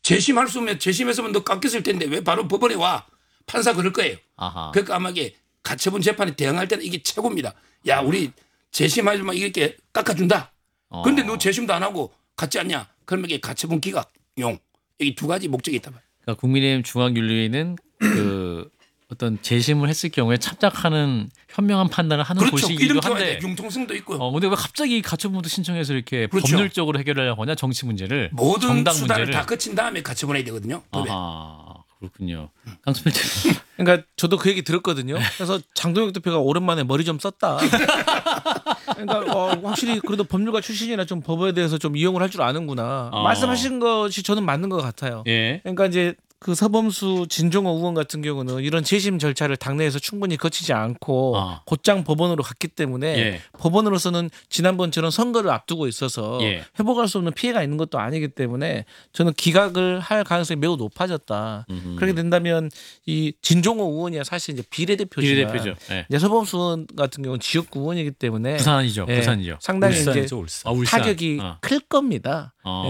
재심할 수 없으면 재심했으면 너 깎였을 텐데 왜 바로 법원에 와? 판사 그럴 거예요. 아하. 그러니까 아마 이게 가처분 재판에 대응할 때는 이게 최고입니다. 야 우리 재심하지만 이렇게 깎아준다. 그런데 너 재심도 안 하고 갔지 않냐? 그러면 이게 가처분 기각용 이 두 가지 목적이 있다. 그러니까 국민의힘 중앙윤리위는 그 어떤 재심을 했을 경우에 착착하는 현명한 판단을 하는 그렇죠. 곳이기도 한데 융통성도 있고요. 근데 왜 갑자기 가처분도 신청해서 이렇게 그렇죠. 법률적으로 해결하려고 하냐 정치 문제를 모든 정당 수단을 문제를. 다 거친 다음에 가처분해야 되거든요. 법에. 아하 그렇군요. 강수필 그러니까 저도 그 얘기 들었거든요. 그래서 장동혁 대표가 오랜만에 머리 좀 썼다. 그러니까 확실히 그래도 법률가 출신이라 좀 법에 대해서 좀 이용을 할 줄 아는구나. 말씀하신 것이 저는 맞는 것 같아요. 예. 그러니까 이제 그 서범수 진종호 의원 같은 경우는 이런 재심 절차를 당내에서 충분히 거치지 않고 곧장 법원으로 갔기 때문에 예. 법원으로서는 지난번처럼 선거를 앞두고 있어서 예. 회복할 수 없는 피해가 있는 것도 아니기 때문에 저는 기각을 할 가능성이 매우 높아졌다. 그렇게 된다면 이 진종호 의원이 사실 이제 비례대표지만 비례대표죠. 예. 이제 서범수 의원 같은 경우는 지역구 의원이기 때문에 부산이죠. 예, 부산이죠. 상당히 이제 울산. 타격이 클 겁니다.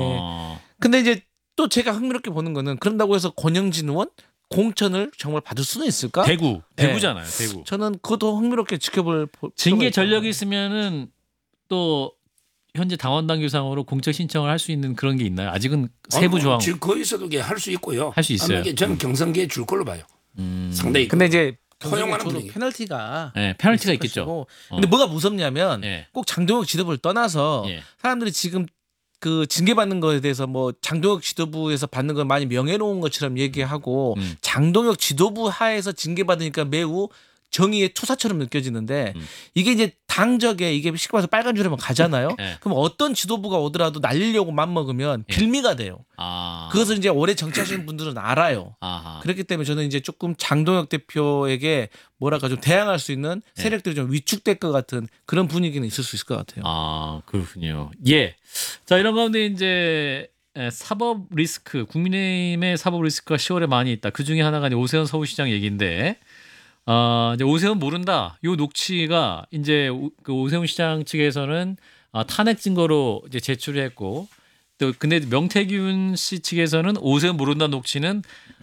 근데 이제 또 제가 흥미롭게 보는 거는 그런다고 해서 권영진 의원 공천을 정말 받을 수는 있을까? 대구잖아요. 대구. 저는 그것도 흥미롭게 지켜볼 징계 필요가 전력이 있으면은 또 현재 당원당 규상으로 공천 신청을 할 수 있는 그런 게 있나요? 아직은 세부 조항 거기서도 할 수 있고요. 할 수 있어요. 저는 경선기에 줄 걸로 봐요. 상당히. 근데 이제 허용하는 저도 분위기. 페널티가 페널티가 있겠죠. 근데 뭐가 무섭냐면 예. 꼭 장동혁 지도부를 떠나서 예. 사람들이 지금 그 징계받는 거에 대해서 뭐 장동혁 지도부에서 받는 건 많이 명예로운 것처럼 얘기하고 장동혁 지도부 하에서 징계받으니까 매우 정의의 투사처럼 느껴지는데 이게 이제 당적에 이게 쉽게 말해서 빨간 줄에만 가잖아요. 네. 그럼 어떤 지도부가 오더라도 날리려고 맘먹으면 빌미가 돼요. 그것을 이제 오래 정치하시는 분들은 알아요. 그렇기 때문에 저는 이제 조금 장동혁 대표에게 뭐랄까 좀 대항할 수 있는 세력들이 좀 위축될 것 같은 그런 분위기는 있을 수 있을 것 같아요. 그렇군요. 예. 자, 이런 가운데 이제 사법 리스크, 국민의힘의 사법 리스크가 10월에 많이 있다. 그 중에 하나가 이제 오세훈 서울시장 얘기인데, 이제 오세훈 모른다. 요 녹취가 이제 그 오세훈 시장 측에서는 탄핵 증거로 이제 제출을 했고, 또 근데 명태균 씨 측에서는 오세훈 모른다 녹취는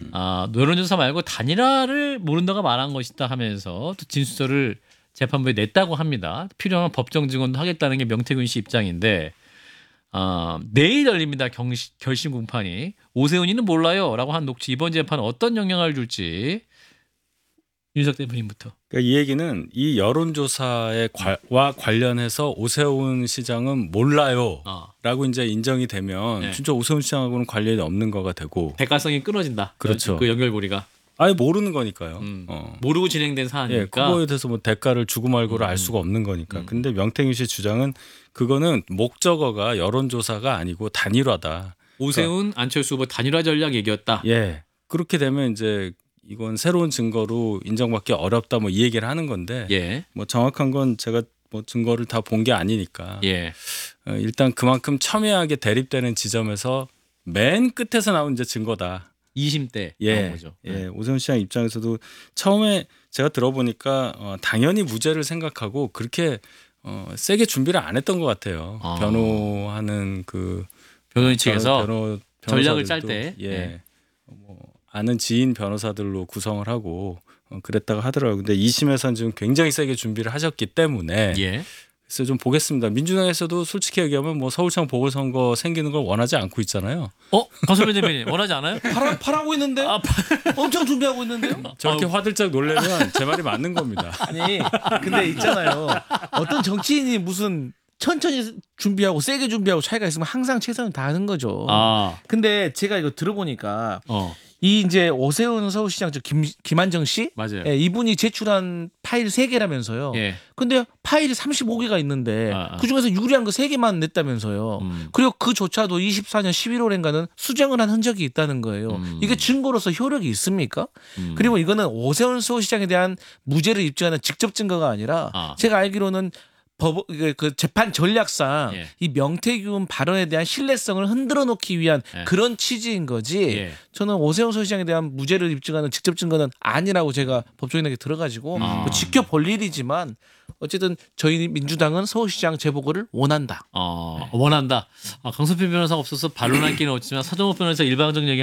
여론조사 말고 단일화를 모른다가 말한 것이다 하면서 또 진술서를 재판부에 냈다고 합니다. 필요한 법정 증언도 하겠다는 게 명태균 씨 입장인데, 내일 열립니다. 결심 공판이. 오세훈이는 몰라요라고 한 녹취 이번 재판은 어떤 영향을 줄지 윤석 대표님부터. 그러니까 이 얘기는 이 여론조사와 관련해서 오세훈 시장은 몰라요라고 이제 인정이 되면 진짜 오세훈 시장하고는 관련이 없는 거가 되고 대가성이 끊어진다. 그렇죠. 그 연결고리가. 아예 모르는 거니까요. 모르고 진행된 사안이니까. 그거에 대해서 뭐 대가를 주고 말고를 알 수가 없는 거니까. 근데 명태균 씨 주장은 그거는 목적어가 여론조사가 아니고 단일화다. 오세훈 안철수 후보 단일화 전략 얘기였다. 예. 그렇게 되면 이제 이건 새로운 증거로 인정받기 어렵다 뭐 이 얘기를 하는 건데 뭐 정확한 건 제가 뭐 증거를 다 본 게 아니니까 일단 그만큼 첨예하게 대립되는 지점에서 맨 끝에서 나온 이제 증거다. 2심 나온 거죠. 오세훈 시장 입장에서도 처음에 제가 들어보니까 당연히 무죄를 생각하고 그렇게 세게 준비를 안 했던 것 같아요. 변호하는 그 변호인 측에서 전략을 짤 때 뭐 아는 지인 변호사들로 구성을 하고 그랬다가 하더라고요. 근데 2심에서는 지금 굉장히 세게 준비를 하셨기 때문에 그래서 좀 보겠습니다. 민주당에서도 솔직히 얘기하면 뭐 서울청 보궐선거 생기는 걸 원하지 않고 있잖아요. 강선배 대표님 원하지 않아요? 바라고 있는데 엄청 준비하고 있는데요. 저렇게 화들짝 놀라면 제 말이 맞는 겁니다. 아니 근데 있잖아요. 어떤 정치인이 무슨 천천히 준비하고 세게 준비하고 차이가 있으면 항상 최선을 다하는 거죠. 근데 제가 이거 들어보니까 이 이제 오세훈 서울시장 김한정 씨, 맞아요. 이분이 제출한 파일 3개라면서요. 근데 파일이 35개가 있는데 그 중에서 유리한 거 3개만 냈다면서요. 그리고 그조차도 24년 11월인가는 수정을 한 흔적이 있다는 거예요. 이게 증거로서 효력이 있습니까? 그리고 이거는 오세훈 서울시장에 대한 무죄를 입증하는 직접 증거가 아니라 제가 알기로는 그 재판 전략상 이 명태균 발언에 대한 신뢰성을 흔들어 놓기 위한 그런 취지인 거지. 저는 오세훈 서울시장에 대한 무죄를 입증하는 직접 증거는 아니라고 제가 법조인에게 들어가지고 뭐 지켜볼 일이지만 어쨌든 저희 민주당은 서울시장 재보궐을 원한다. 원한다. 강수필 변호사가 없어서 반론할 기는 없지만 서정욱 변호사 일방적 얘기